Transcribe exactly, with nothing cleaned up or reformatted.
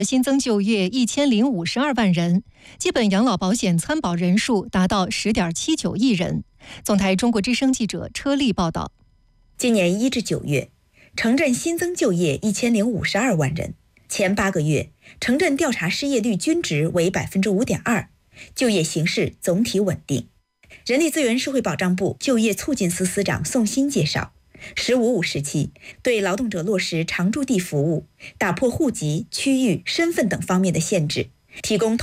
新增就业一千零五十二万人，基本养老保险参保人数达到十点七九亿人。总台中国之声记者车丽报道。 今年一至九月，城镇新增就业一千零五十二万人，前八个月城镇调查失业率均值为百分之五点二，就业形势总体稳定。人力资源社会保障部就业促进司司长宋鑫介绍，十五五时期对劳动者落实常住地服务，打破户籍、区域、身份等方面的限制，提供